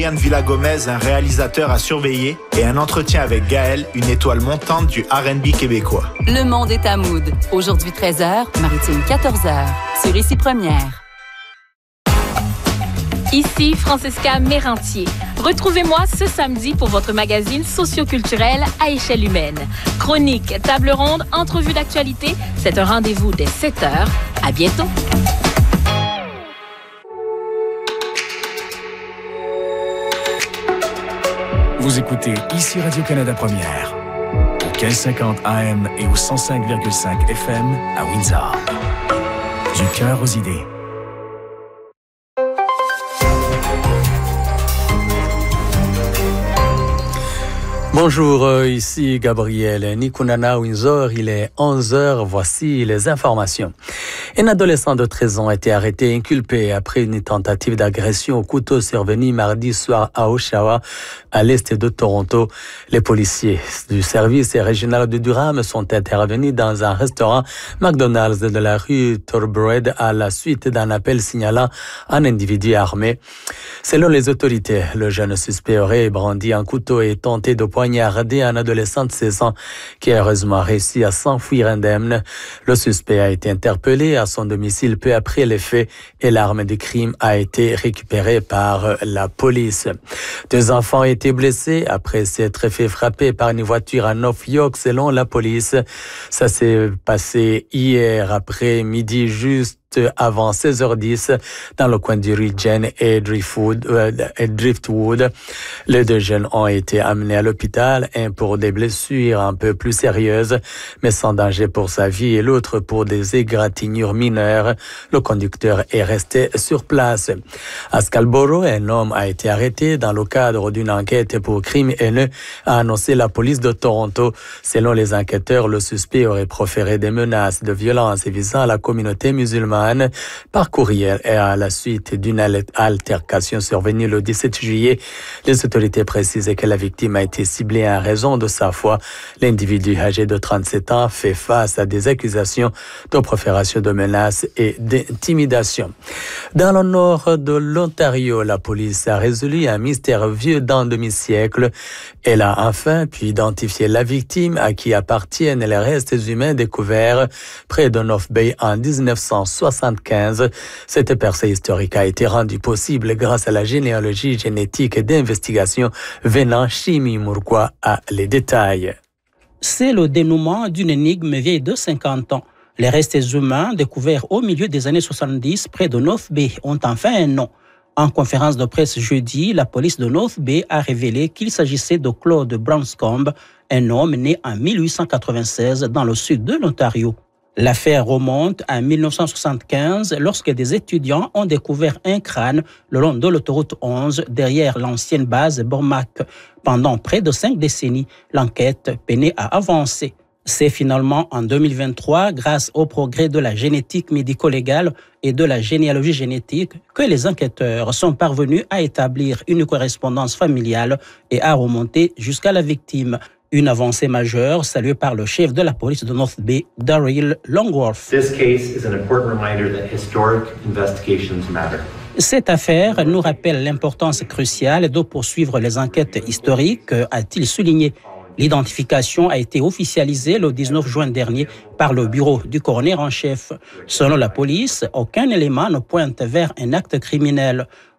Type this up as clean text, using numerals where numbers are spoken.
Yann Villa-Gomez, un réalisateur à surveiller, et un entretien avec Gaël, une étoile montante du R&B québécois. Le monde est à Mood. Aujourd'hui 13h, Maritime 14h, sur Ici Première. Ici Francesca Mérantier. Retrouvez-moi ce samedi pour votre magazine socio-culturel à échelle humaine. Chronique, table ronde, entrevue d'actualité, c'est un rendez-vous dès 7h. À bientôt. Vous écoutez ici Radio-Canada Première, au 1550 AM et au 105,5 FM à Windsor. Du cœur aux idées. Bonjour, ici Gabriel Nikunana Windsor, il est 11h, voici les informations. Un adolescent de 13 ans a été arrêté et inculpé après une tentative d'agression au couteau survenue mardi soir à Oshawa, à l'est de Toronto. Les policiers du service régional de Durham sont intervenus dans un restaurant McDonald's de la rue Thorbred à la suite d'un appel signalant un individu armé. Selon les autorités, le jeune suspect aurait brandi un couteau et tenté de poignarder un adolescent de 16 ans qui a heureusement réussi à s'enfuir indemne. Le suspect a été interpellé à son domicile peu après les faits et l'arme du crime a été récupérée par la police. 2 enfants ont été blessés après s'être fait frapper par une voiture à North York selon la police. Ça s'est passé hier après-midi juste avant 16h10 dans le coin du Regent et Driftwood. Les 2 jeunes ont été amenés à l'hôpital, un pour des blessures un peu plus sérieuses, mais sans danger pour sa vie, et l'autre pour des égratignures mineures. Le conducteur est resté sur place. À Scarborough, un homme a été arrêté dans le cadre d'une enquête pour crime haineux, a annoncé la police de Toronto. Selon les enquêteurs, le suspect aurait proféré des menaces de violence visant la communauté musulmane par courriel et à la suite d'une altercation survenue le 17 juillet. Les autorités précisent que la victime a été ciblée en raison de sa foi. L'individu âgé de 37 ans fait face à des accusations de profération de menaces et d'intimidation. Dans le nord de l'Ontario, la police a résolu un mystère vieux d'un demi-siècle. Elle a enfin pu identifier la victime à qui appartiennent les restes humains découverts près de North Bay en 1975. Cette percée historique a été rendue possible grâce à la généalogie génétique d'investigation venant Chimi Murkwa a les détails. C'est le dénouement d'une énigme vieille de 50 ans. Les restes humains découverts au milieu des années 70 près de North Bay ont enfin un nom. En conférence de presse jeudi, la police de North Bay a révélé qu'il s'agissait de Claude Branscombe, un homme né en 1896 dans le sud de l'Ontario. L'affaire remonte à 1975 lorsque des étudiants ont découvert un crâne le long de l'autoroute 11 derrière l'ancienne base Bormac. Pendant près de 5 décennies, l'enquête peinait à avancer. C'est finalement en 2023, grâce au progrès de la génétique médico-légale et de la généalogie génétique, que les enquêteurs sont parvenus à établir une correspondance familiale et à remonter jusqu'à la victime. Une avancée majeure saluée par le chef de la police de North Bay, Daryl Longworth. Cette affaire nous rappelle l'importance cruciale de poursuivre les enquêtes historiques, a-t-il souligné. L'identification a été officialisée le 19 juin dernier par le bureau du coroner en chef. Selon la police, aucun élément ne pointe vers un acte criminel.